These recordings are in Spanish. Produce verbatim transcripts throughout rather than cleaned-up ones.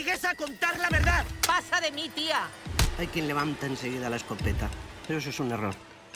llegues a contar la verdad. Pasa de mí, tía. Hay quien levanta enseguida la escopeta, pero eso es un error.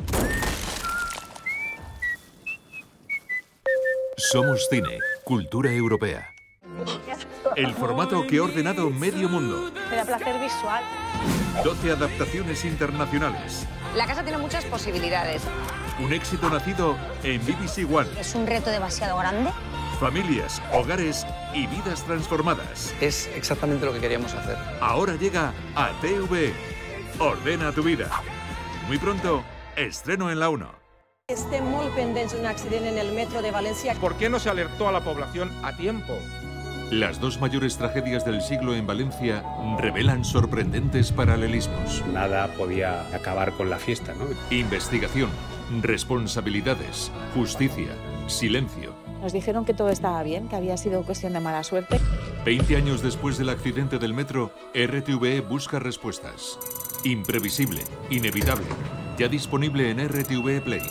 Somos cine, cultura europea. El formato que ha ordenado medio mundo. Me da placer visual. doce adaptaciones internacionales. La casa tiene muchas posibilidades. Un éxito nacido en B B C One. ¿Es un reto demasiado grande? Familias, hogares y vidas transformadas. Es exactamente lo que queríamos hacer. Ahora llega a T V E. Ordena tu vida. Muy pronto, estreno en la uno. Estem molt pendents d'un accident en el metro de València. ¿Por qué no se alertó a la población a tiempo? Las dos mayores tragedias del siglo en Valencia revelan sorprendentes paralelismos. Nada podía acabar con la fiesta, ¿no? Investigación, responsabilidades, justicia, silencio. Nos dijeron que todo estaba bien, que había sido cuestión de mala suerte. Veinte años después del accidente del metro, R T V E busca respuestas. Imprevisible, inevitable, ya disponible en R T V E Play.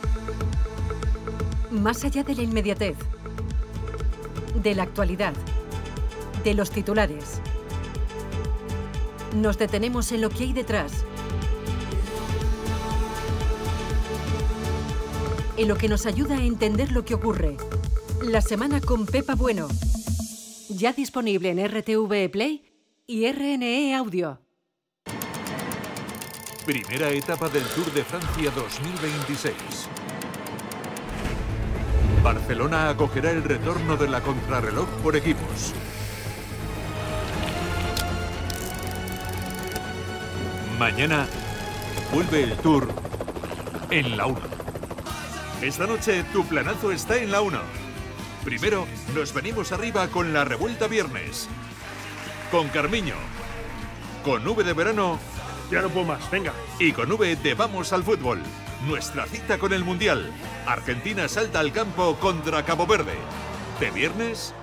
Más allá de la inmediatez, de la actualidad, de los titulares, nos detenemos en lo que hay detrás, en lo que nos ayuda a entender lo que ocurre. La semana con Pepa Bueno, ya disponible en R T V E Play y R N E Audio. Primera etapa del Tour de Francia dos mil veintiséis. Barcelona acogerá el retorno de la contrarreloj por equipos. Mañana vuelve el Tour en la uno. Esta noche tu planazo está en la uno. Primero nos venimos arriba con la Revuelta Viernes. Con Carmiño. Con V de verano. Ya no puedo más, venga. Y con V de Vamos al Fútbol. Nuestra cita con el Mundial. Argentina salta al campo contra Cabo Verde. De viernes